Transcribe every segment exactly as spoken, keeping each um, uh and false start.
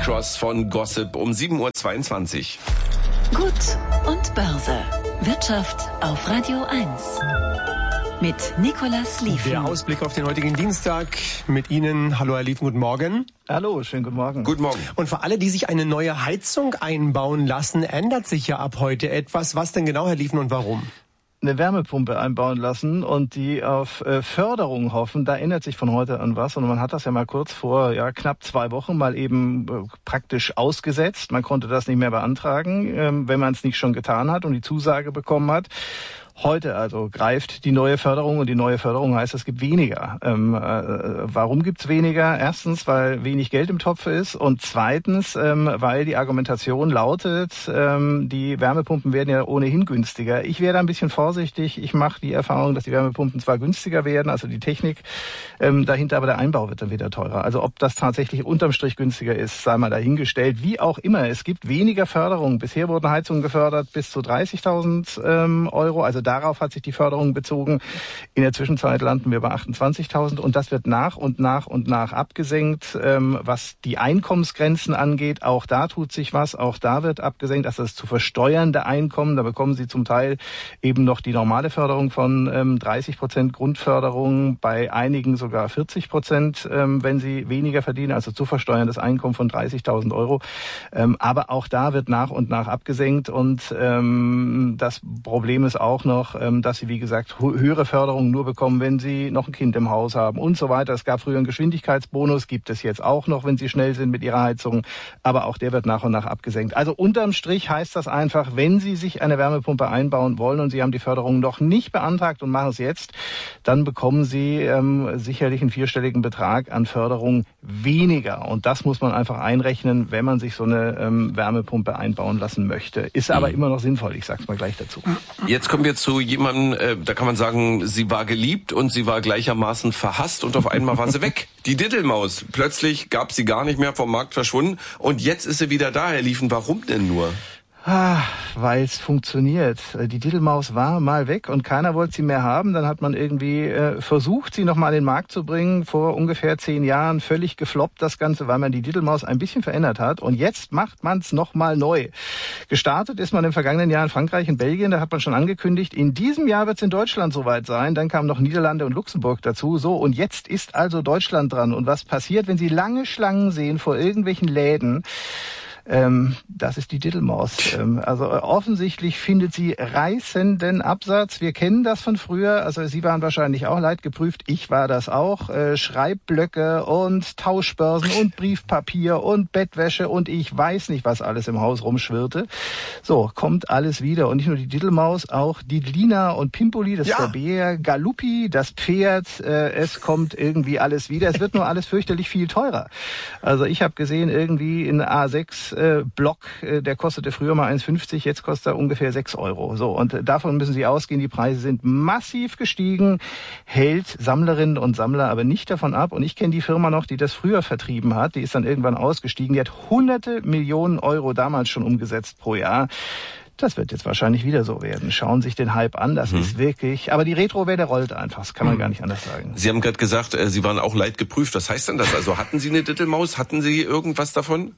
Cross von Gossip um sieben Uhr zweiundzwanzig. Gut und Börse. Wirtschaft auf Radio eins. Mit Nicolas Lieven. Der Ausblick auf den heutigen Dienstag mit Ihnen. Hallo Herr Lieven, guten Morgen. Hallo, schönen guten Morgen. Guten Morgen. Und für alle, die sich eine neue Heizung einbauen lassen, ändert sich ja ab heute etwas. Was denn genau, Herr Lieven, und warum? Eine Wärmepumpe einbauen lassen und die auf äh, Förderung hoffen, da ändert sich von heute an was. Und man hat das ja mal kurz vor ja knapp zwei Wochen mal eben äh, praktisch ausgesetzt. Man konnte das nicht mehr beantragen, ähm, wenn man es nicht schon getan hat und die Zusage bekommen hat. Heute also greift die neue Förderung, und die neue Förderung heißt, es gibt weniger. Ähm, äh, warum gibt's weniger? Erstens, weil wenig Geld im Topf ist, und zweitens, ähm, weil die Argumentation lautet, ähm, die Wärmepumpen werden ja ohnehin günstiger. Ich wäre da ein bisschen vorsichtig. Ich mache die Erfahrung, dass die Wärmepumpen zwar günstiger werden, also die Technik ähm, dahinter, aber der Einbau wird dann wieder teurer. Also ob das tatsächlich unterm Strich günstiger ist, sei mal dahingestellt. Wie auch immer, es gibt weniger Förderung. Bisher wurden Heizungen gefördert bis zu dreißigtausend ähm, Euro, also darauf hat sich die Förderung bezogen. In der Zwischenzeit landen wir bei achtundzwanzigtausend, und das wird nach und nach und nach abgesenkt. Ähm, was die Einkommensgrenzen angeht, auch da tut sich was, auch da wird abgesenkt. Das ist zu versteuernde Einkommen. Da bekommen Sie zum Teil eben noch die normale Förderung von ähm, dreißig Prozent Grundförderung, bei einigen sogar vierzig Prozent, ähm, wenn Sie weniger verdienen, also zu versteuerndes Einkommen von dreißigtausend Euro. Ähm, aber auch da wird nach und nach abgesenkt, und ähm, das Problem ist auch noch, dass sie, wie gesagt, höhere Förderung nur bekommen, wenn sie noch ein Kind im Haus haben und so weiter. Es gab früher einen Geschwindigkeitsbonus, gibt es jetzt auch noch, wenn sie schnell sind mit ihrer Heizung, aber auch der wird nach und nach abgesenkt. Also unterm Strich heißt das einfach, wenn Sie sich eine Wärmepumpe einbauen wollen und Sie haben die Förderung noch nicht beantragt und machen es jetzt, dann bekommen Sie ähm, sicherlich einen vierstelligen Betrag an Förderung weniger. Und das muss man einfach einrechnen, wenn man sich so eine ähm, Wärmepumpe einbauen lassen möchte. Ist aber immer noch sinnvoll, ich sag's mal gleich dazu. Jetzt kommen wir zu jemandem, äh, da kann man sagen, sie war geliebt und sie war gleichermaßen verhasst, und auf einmal war sie weg. Die Diddelmaus. Plötzlich gab sie gar nicht mehr, vom Markt verschwunden, und jetzt ist sie wieder da, Herr Lieven. Warum denn nur? Ah, weil es funktioniert. Die Diddelmaus war mal weg und keiner wollte sie mehr haben. Dann hat man irgendwie äh, versucht, sie nochmal an den Markt zu bringen. Vor ungefähr zehn Jahren völlig gefloppt das Ganze, weil man die Diddelmaus ein bisschen verändert hat. Und jetzt macht man es nochmal neu. Gestartet ist man im vergangenen Jahr in Frankreich, in Belgien. Da hat man schon angekündigt, in diesem Jahr wird es in Deutschland soweit sein. Dann kamen noch Niederlande und Luxemburg dazu. So, und jetzt ist also Deutschland dran. Und was passiert, wenn Sie lange Schlangen sehen vor irgendwelchen Läden? Ähm, das ist die Diddelmaus. Ähm, also offensichtlich findet sie reißenden Absatz. Wir kennen das von früher. Also Sie waren wahrscheinlich auch leidgeprüft. Ich war das auch. Äh, Schreibblöcke und Tauschbörsen und Briefpapier und Bettwäsche und ich weiß nicht, was alles im Haus rumschwirrte. So, kommt alles wieder. Und nicht nur die Diddelmaus, auch die Lina und Pimpoli, das ja. ist der Bär, Galuppi, das Pferd. Äh, es kommt irgendwie alles wieder. Es wird nur alles fürchterlich viel teurer. Also ich habe gesehen, irgendwie in A sechs Block, der kostete früher mal eins fünfzig, jetzt kostet er ungefähr sechs Euro. So, und davon müssen Sie ausgehen, die Preise sind massiv gestiegen, hält Sammlerinnen und Sammler aber nicht davon ab. Und ich kenne die Firma noch, die das früher vertrieben hat, die ist dann irgendwann ausgestiegen, die hat hunderte Millionen Euro damals schon umgesetzt pro Jahr. Das wird jetzt wahrscheinlich wieder so werden. Schauen Sie sich den Hype an, das hm. ist wirklich... Aber die Retrowelle rollt einfach, das kann man hm. gar nicht anders sagen. Sie haben gerade gesagt, Sie waren auch leidgeprüft. Was heißt denn das? Also hatten Sie eine Diddelmaus? Hatten Sie irgendwas davon?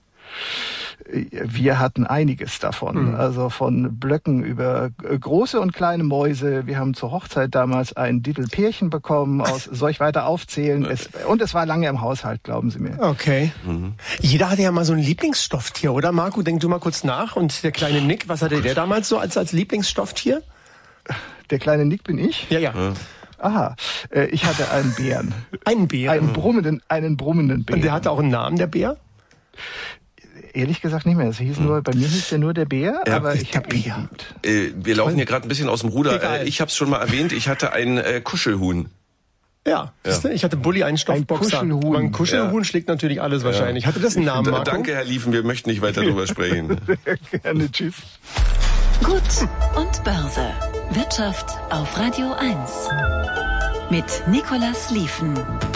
Wir hatten einiges davon, mhm. also von Blöcken über große und kleine Mäuse. Wir haben zur Hochzeit damals ein Diddelpärchen bekommen, aus soll ich weiter aufzählen? Es, und es war lange im Haushalt, glauben Sie mir. Okay. Mhm. Jeder hatte ja mal so ein Lieblingsstofftier, oder Marco? Denk du mal kurz nach. Und der kleine Nick, was hatte der damals so als, als Lieblingsstofftier? Der kleine Nick bin ich? Ja, ja. ja. Aha, äh, ich hatte einen Bären. Einen Bären? Einen brummenden, einen brummenden Bären. Und der hatte auch einen Namen, der Bär? Ehrlich gesagt nicht mehr. Das hieß nur, bei mir hieß der nur der Bär, ja, aber ich habe ihn geliebt. Äh, wir laufen hier gerade ein bisschen aus dem Ruder. Äh, ich habe es schon mal erwähnt, ich hatte ein äh, Kuschelhuhn. Ja, ja. Ich hatte Bulli, einen Stoffboxer. Ein Kuschelhuhn. Ein Kuschelhuhn ja. schlägt natürlich alles wahrscheinlich. Ja. Hatte das einen Namen, Marco? Danke, Herr Lieven, wir möchten nicht weiter darüber sprechen. Gerne, tschüss. Gut und Börse. Wirtschaft auf Radio eins. Mit Nicolas Lieven.